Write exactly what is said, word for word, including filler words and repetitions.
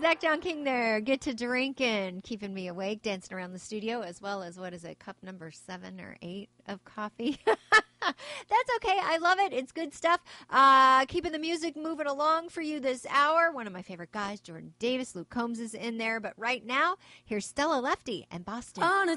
Zach John King there. Get to drinking, keeping me awake, dancing around the studio, as well as, what is it, cup number seven or eight of coffee. That's okay. I love it. It's good stuff. Uh, keeping the music moving along for you this hour. One of my favorite guys, Jordan Davis. Luke Combs is in there. But right now, here's Stella Lefty and Boston. On a